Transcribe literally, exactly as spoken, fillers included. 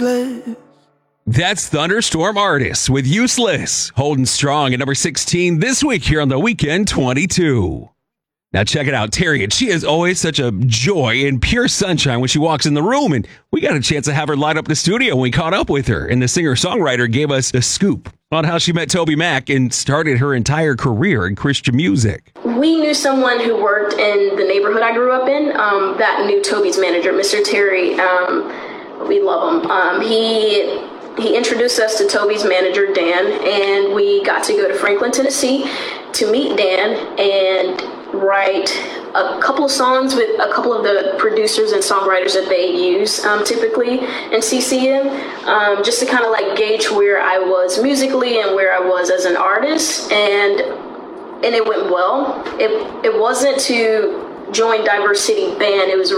useless. That's Thunderstorm Artists with Useless, holding strong at number sixteen this week here on The Weekend twenty-two. Now check it out, Terry, and she is always such a joy and pure sunshine when she walks in the room, and we got a chance to have her light up the studio when we caught up with her, and the singer-songwriter gave us a scoop on how she met Toby Mac and started her entire career in Christian music. We knew someone who worked in the neighborhood I grew up in um, that knew Toby's manager, Mister Terry. Um, we love him. Um, he... He introduced us to Toby's manager, Dan, and we got to go to Franklin, Tennessee to meet Dan and write a couple of songs with a couple of the producers and songwriters that they use um, typically in C C M, um, just to kind of like gauge where I was musically and where I was as an artist, and and it went well. It, it wasn't to join Diverse City Band, it was